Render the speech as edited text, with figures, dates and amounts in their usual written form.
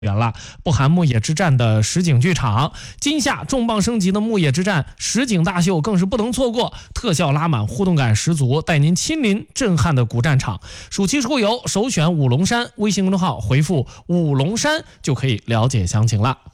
远了，不含牧野之战的实景剧场，今夏重磅升级的牧野之战实景大秀更是不能错过，特效拉满，互动感十足，带您亲临震撼的古战场。暑期出游首选五龙山，微信公众号回复五龙山就可以了解详情了。